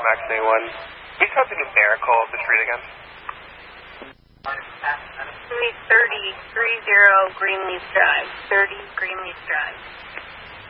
Max A1. Please have the numerical of the street again. 30 Greenleaf Drive. 30 Greenleaf Drive.